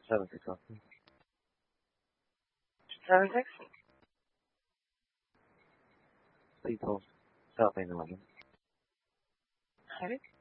7-6 off. 7-6? Please hold. South Main 11. Ready?